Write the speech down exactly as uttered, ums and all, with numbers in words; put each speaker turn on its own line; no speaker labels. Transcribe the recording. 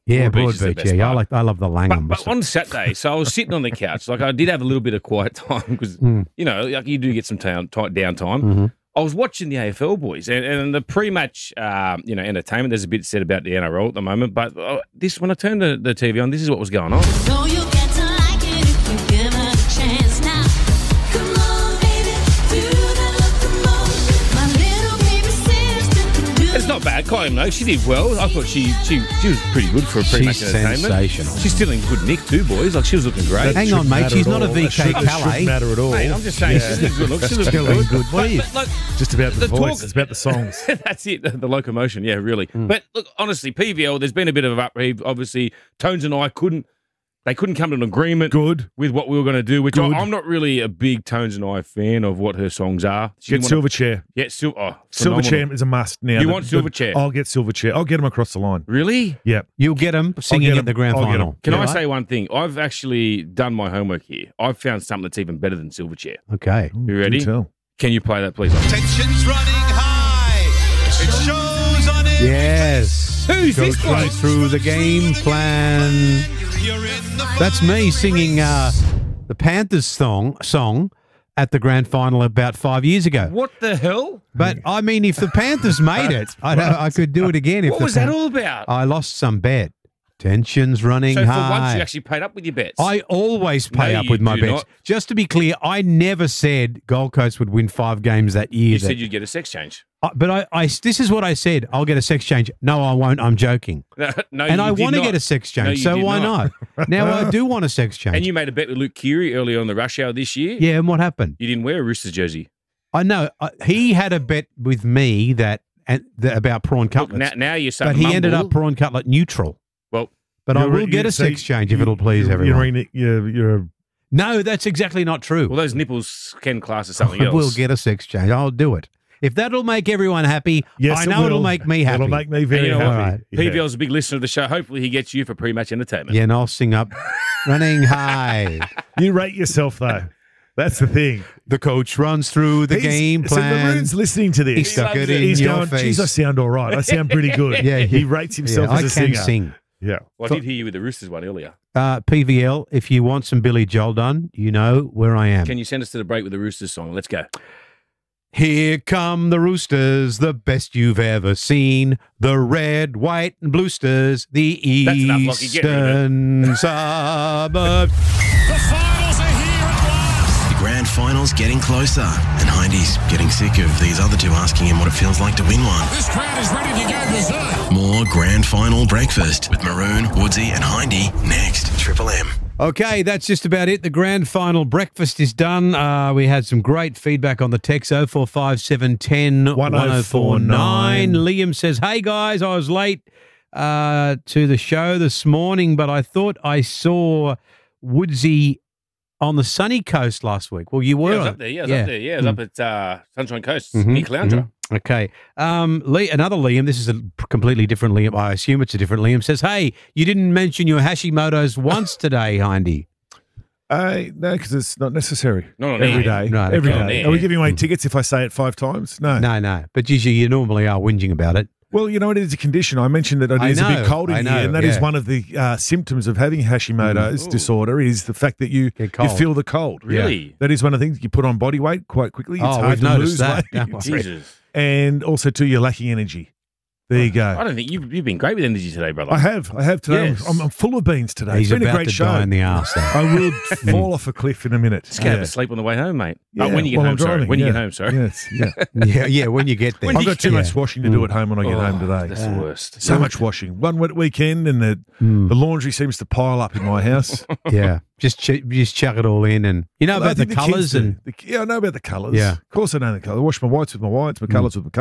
Yeah,
Broad Beach is the
Broadbeach.
best
Yeah, yeah, I
part.
like. I love the
But,
Langham.
but on Saturday, so I was sitting on the couch. Like I did have a little bit of quiet time because
Mm.
you know, like you do get some town, t- downtime.
Mm-hmm.
I was watching the A F L boys and, and the pre-match, um, you know, entertainment. There's a bit said about the N R L at the moment, but uh, this when I turned the, the T V on, this is what was going on.
So you get to like it if you give it a chance now. Come on, baby, do the locomotion. My little baby sister can do
It's not bad. Kylie Minogue, she did well. I thought she she she was pretty good for a pre-match
She's
entertainment.
sensational.
She's still in good nick too, boys. Like she was looking great.
Hang
Shouldn't
on, mate.
matter
She's
at
not a
all.
V K
That should- that
Calais.
shouldn't matter at all.
Mate, I'm just saying
Yeah.
she's good look. She's looking
Still
good.
good.
But,
What
but, like,
Just about the,
The
voice.
talk-
It's about the songs.
that's it, the, the locomotion, yeah, really. But look, honestly, P V L, there's been a bit of upheaval. Obviously, Tones and I couldn't, they couldn't come to an agreement
Good.
with what we were going to do, which I,
Good.
I'm not really a big Tones and I fan of what her songs are. She
Get
didn't wanna-
Silverchair.
Yeah, sil- oh,
Silverchair
phenomenal.
is a must now.
You
The-
want
the-
Silverchair?
I'll get Silverchair. I'll get them across the line.
Really?
Yeah.
You'll get them singing
get
at
'em.
the grand
I'll get 'em.
final.
Can
Yeah,
I
right?
say one thing? I've actually done my homework here. I've found something that's even better than Silverchair.
Okay.
You ready?
Do tell.
Can you play that, please?
Tension's running high. It shows on it.
Yes.
Who's
Go
this
straight
guy?
through the game plan.
You're in the
That's me singing uh, the Panthers song song at the grand final about five years ago.
What the hell?
But I mean, if the Panthers made it, I know I could do it again. If
What
the
was that
Pan-
all about?
I lost some bet. Tensions running
So for
high.
once, you actually paid up with your bets.
I always pay
No,
up
you
with my
do
bets.
not.
Just to be clear, I never said Gold Coast would win five games that year.
you
that-
said you'd get a sex change.
Uh, but I, I, this is what I said. I'll get a sex change. No, I won't. I'm joking.
No, no
and
you
I
did
want to
not.
get a sex
No,
change.
you
so
did
why
not.
not? Now I do want a sex change.
And you made a bet with Luke Keary earlier on the rush hour this year.
yeah, and what happened?
You didn't wear a Roosters jersey.
I know uh, he had a bet with me that and the, about prawn
Look,
cutlets,
now, now you're
but
saying
he ended up prawn cutlet neutral.
Well,
But I
You're-
will get
you-
a
see,
sex change if
you-
it'll please
you're,
everyone.
You're, you're, you're,
No, that's exactly not true.
well, those nipples can class as something
I
else.
will get a sex change. I'll do it. If that'll make everyone happy,
yes,
I
it
know it'll
will.
make me happy.
It'll make me
And
very
you know
happy.
what?
Right.
Yeah.
P V L's a big listener of the show. Hopefully, he gets you for pre-match entertainment.
Yeah, and I'll sing up running high.
You rate yourself, though. That's the thing.
The coach runs through the
He's-
game
So
plan.
Maroon's listening to this.
He stuck
loves
it
it.
in
He's
your
going,
face.
geez, I sound all right. I sound pretty good.
Yeah,
He
yeah.
rates himself
Yeah,
as
I
a
can
singer.
sing.
Yeah.
Well, I did hear you with the Roosters one earlier.
Uh, P V L, if you want some Billy Joel done, you know where I am.
Can you send us to the break with the Roosters song? Let's go.
Here come the Roosters, the best you've ever seen. The red, white, and bluesters, the
That's enough, Lockie. Get rid of
eastern suburbs.
The finals are here at last.
The grand final's getting closer, and Hindy's getting sick of these other two asking him what it feels like to win one.
This crowd is ready to go berserk.
More grand final breakfast with Maroon, Woodsy, and Hindy next. Triple M.
Okay, that's just about it. The grand final breakfast is done. Uh, we had some great feedback on the text oh four five seven one oh one oh four nine. Liam says, hey guys, I was late uh, to the show this morning, but I thought I saw Woodsy on the sunny coast last week. Well, you were.
Yeah, I was up there. Yeah, I was up there. Yeah, I was
Mm.
up at uh, Sunshine Coast,
Mhm,
near Caloundra.
mhm. Okay. Um, Lee, another Liam, this is a completely different Liam. I assume it's a different Liam, says, hey, you didn't mention your Hashimoto's once today, Hindy.
Uh, no, because it's not necessary.
Not on
Every
air.
day.
Right,
Every
okay.
on
day.
air.
Are we giving away tickets if I say it five times? No.
No, no. But usually you normally are whinging about it.
Well, you know, it is a condition. I mentioned that it
I
is a
know,
bit cold in
I know,
here, and that is
yeah.
one of the uh, symptoms of having Hashimoto's
Mm.
disorder is the fact that you,
Get
you
cold.
feel the cold.
Really?
That is one of the things. You put on body weight quite quickly. It's
Oh,
hard
we've
to
noticed
lose
that.
weight.
Don't worry.
Jesus.
And also, too, you're lacking energy. There you
I
go.
don't think you've, you've been great with energy today, brother.
I have. I have today.
Yes.
I'm, I'm full of beans today.
He's
it's been
about
a great
to
show.
die in the arse, though.
I will fall off a cliff in a minute.
Just get
Yeah.
to sleep on the way home, mate.
Yeah,
Oh, when you get
while
home,
I'm
sorry.
driving,
When you
yeah.
get home, sorry.
Yes, yeah.
yeah, yeah, when you get there.
I've got too
Yeah.
much washing to do at home when I get home today.
That's the worst.
So much washing. One wet weekend, and the
Mm.
the laundry seems to pile up in my house.
Yeah, just ch- just chuck it all in, and you know
Well, I
about the
think kids
colours
do.
and
The- yeah, I know about the colours.
Yeah.
Of course I know the colours. I wash my whites with my whites, my colours with my colours.